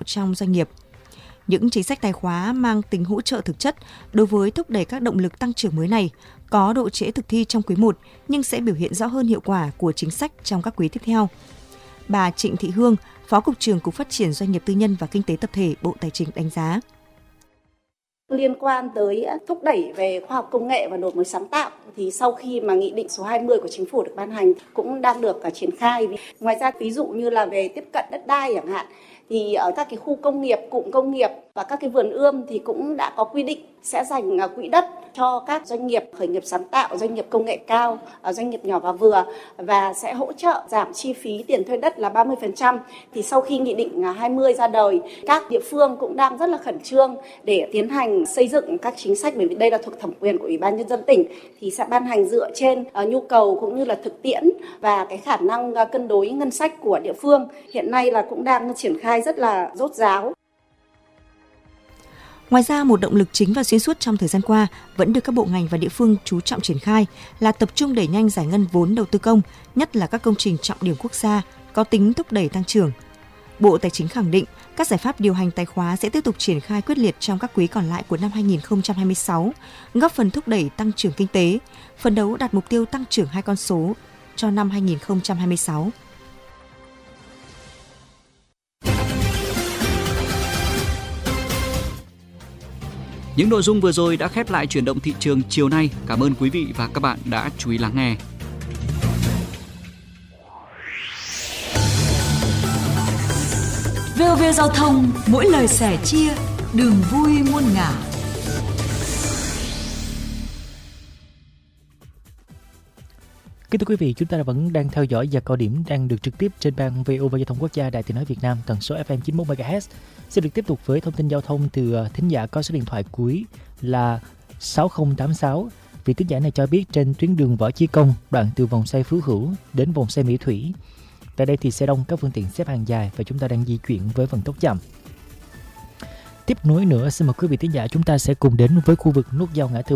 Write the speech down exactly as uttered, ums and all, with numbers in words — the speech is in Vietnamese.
trong doanh nghiệp. Những chính sách tài khóa mang tính hỗ trợ thực chất đối với thúc đẩy các động lực tăng trưởng mới này có độ trễ thực thi trong quý một nhưng sẽ biểu hiện rõ hơn hiệu quả của chính sách trong các quý tiếp theo. Bà Trịnh Thị Hương, Phó Cục trưởng Cục Phát triển Doanh nghiệp Tư nhân và Kinh tế Tập thể Bộ Tài chính đánh giá. Liên quan tới thúc đẩy về khoa học công nghệ và đổi mới sáng tạo thì sau khi mà nghị định số hai mươi của chính phủ được ban hành cũng đang được triển khai. Ngoài ra ví dụ như là về tiếp cận đất đai chẳng hạn, thì ở các cái khu công nghiệp, cụm công nghiệp và các cái vườn ươm thì cũng đã có quy định sẽ dành quỹ đất cho các doanh nghiệp khởi nghiệp sáng tạo, doanh nghiệp công nghệ cao, doanh nghiệp nhỏ và vừa và sẽ hỗ trợ giảm chi phí tiền thuê đất là ba mươi phần trăm. Thì sau khi nghị định hai mươi ra đời, các địa phương cũng đang rất là khẩn trương để tiến hành xây dựng các chính sách, bởi vì đây là thuộc thẩm quyền của Ủy ban Nhân dân tỉnh thì sẽ ban hành dựa trên nhu cầu cũng như là thực tiễn và cái khả năng cân đối ngân sách của địa phương. Hiện nay là cũng đang triển khai rất là dốt dáo. Ngoài ra, một động lực chính và xuyên suốt trong thời gian qua vẫn được các bộ ngành và địa phương chú trọng triển khai là tập trung đẩy nhanh giải ngân vốn đầu tư công, nhất là các công trình trọng điểm quốc gia có tính thúc đẩy tăng trưởng. Bộ Tài chính khẳng định các giải pháp điều hành tài khóa sẽ tiếp tục triển khai quyết liệt trong các quý còn lại của năm hai nghìn không trăm hai mươi sáu, góp phần thúc đẩy tăng trưởng kinh tế, phấn đấu đạt mục tiêu tăng trưởng hai con số cho năm hai nghìn không trăm hai mươi sáu. Những nội dung vừa rồi đã khép lại chuyển động thị trường chiều nay. Cảm ơn quý vị và các bạn đã chú ý lắng nghe. vê o vê Giao thông, mỗi lời sẻ chia, đường vui muôn ngả. Kính thưa quý vị, chúng ta vẫn đang theo dõi và coi điểm đang được trực tiếp trên ban vê o vê Giao thông Quốc gia Đài Tiếng nói Việt Nam tần số ép em chín mươi mốt mê ga héc. Sẽ được tiếp tục với thông tin giao thông từ thính giả có số điện thoại cuối là sáu không tám sáu. Vị thính giả này cho biết trên tuyến đường Võ Chí Công, đoạn từ vòng xoay Phú Hữu đến vòng xoay Mỹ Thủy, tại đây thì xe đông, các phương tiện xếp hàng dài và chúng ta đang di chuyển với vận tốc chậm. Tiếp nối nữa, xin mời quý vị thính giả chúng ta sẽ cùng đến với khu vực nút giao ngã tư